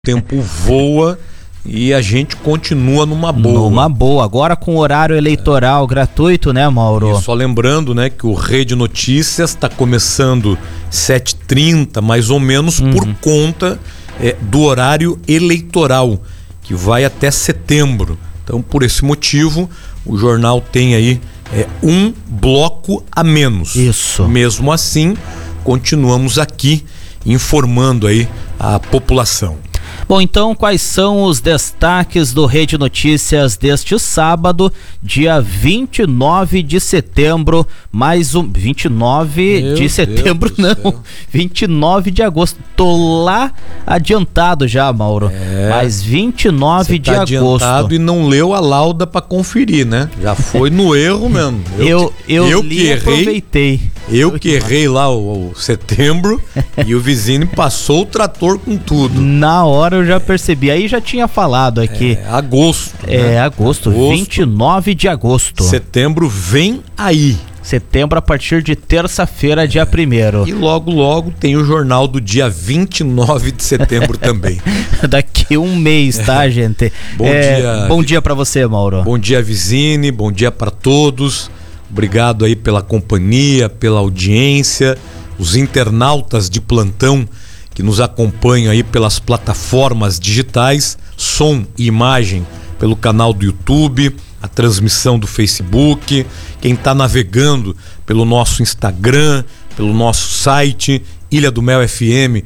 tempo voa e a gente continua numa boa. Numa boa, agora com horário eleitoral gratuito, né, Mauro? E só lembrando, né, que o Rede Notícias está começando 7h30, mais ou menos, por conta do horário eleitoral, que vai até setembro. Então, por esse motivo, o jornal tem aí um bloco a menos. Isso. Mesmo assim, continuamos aqui informando aí a população. Bom, então quais são os destaques do Rede Notícias deste sábado, dia 29 de setembro, 29 de setembro não, 29 de agosto, tô lá adiantado já, Mauro, mas 29 de agosto. Adiantado e não leu a lauda para conferir, né? Já foi no erro mesmo. Eu li e aproveitei. Eu que errei lá o setembro e o vizinho passou o trator com tudo. Na hora eu já percebi, aí já tinha falado aqui. Agosto. Agosto, 29 de agosto. Setembro vem aí. Setembro a partir de terça-feira, dia 1º. E logo tem o jornal do dia 29 de setembro também. Daqui um mês, tá, gente? Bom dia pra você, Mauro. Bom dia, Vizine, bom dia pra todos. Obrigado aí pela companhia, pela audiência, os internautas de plantão que nos acompanham aí pelas plataformas digitais, som e imagem pelo canal do YouTube, a transmissão do Facebook, quem está navegando pelo nosso Instagram, pelo nosso site ilhadomelfm.com.br.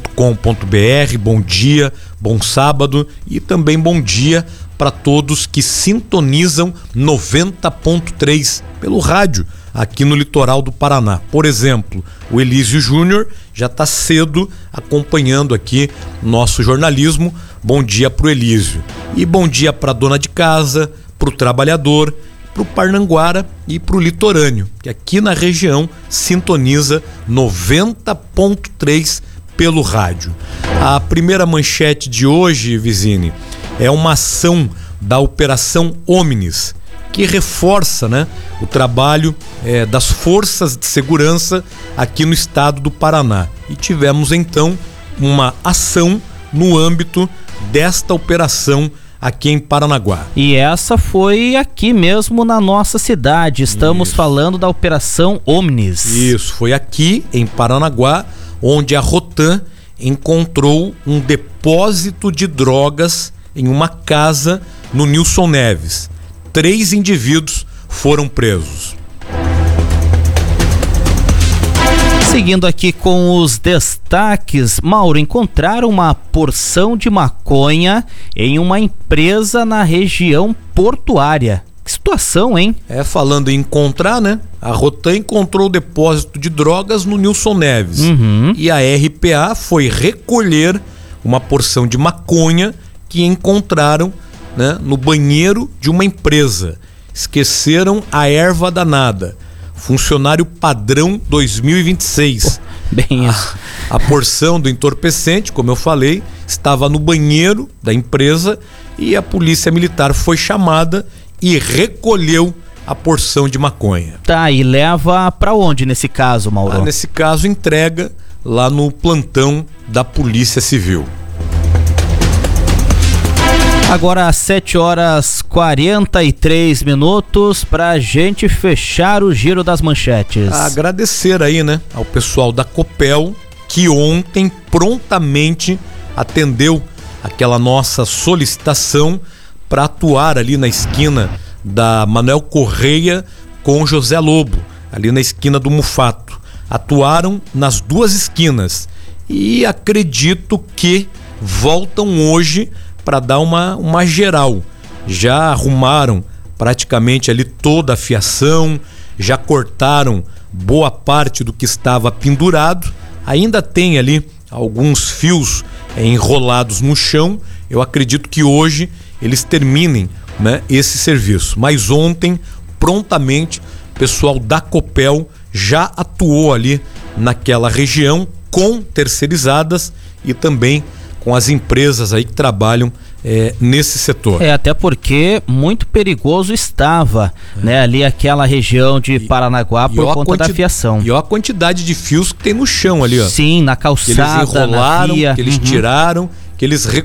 Bom dia, bom sábado e também bom dia para todos que sintonizam 90.3 pelo rádio aqui no litoral do Paraná. Por exemplo, o Elísio Júnior já está cedo acompanhando aqui nosso jornalismo. Bom dia para o Elísio. E bom dia para a dona de casa, para o trabalhador, para o Parnanguara e para o litorâneo, que aqui na região sintoniza 90.3 pelo rádio. A primeira manchete de hoje, Vizine, é uma ação da Operação Omnis, que reforça, né, o trabalho das forças de segurança aqui no estado do Paraná. E tivemos então uma ação no âmbito desta operação aqui em Paranaguá. E essa foi aqui mesmo na nossa cidade. Estamos falando da Operação Omnis. Isso, foi aqui em Paranaguá, onde a Rotan encontrou um depósito de drogas em uma casa no Nilson Neves. 3 indivíduos foram presos. Seguindo aqui com os destaques, Mauro, encontraram uma porção de maconha em uma empresa na região portuária. Que situação, hein? Falando em encontrar, né? A Rotan encontrou o depósito de drogas no Nilson Neves. E a RPA foi recolher uma porção de maconha que encontraram, né, no banheiro de uma empresa. Esqueceram a erva danada. Funcionário padrão 2026. Bem isso. A porção do entorpecente, como eu falei, estava no banheiro da empresa e a polícia militar foi chamada e recolheu a porção de maconha. Tá, e leva pra onde nesse caso, Mauro? Nesse caso, entrega lá no plantão da Polícia Civil. Agora às 7h43 pra gente fechar o giro das manchetes. Agradecer aí, né, ao pessoal da Copel, que ontem prontamente atendeu aquela nossa solicitação para atuar ali na esquina da Manuel Correia com José Lobo, ali na esquina do Mufato. Atuaram nas duas esquinas e acredito que voltam hoje para dar uma geral. Já arrumaram praticamente ali toda a fiação, já cortaram boa parte do que estava pendurado, ainda tem ali alguns fios enrolados no chão. Eu acredito que hoje eles terminem, né, esse serviço. Mas ontem, prontamente, o pessoal da Copel já atuou ali naquela região com terceirizadas e também com as empresas aí que trabalham nesse setor. Até porque muito perigoso estava, né, ali aquela região de Paranaguá por conta da fiação. E olha a quantidade de fios que tem no chão ali, ó. Sim, na calçada, que eles enrolaram, na via. Que eles tiraram que eles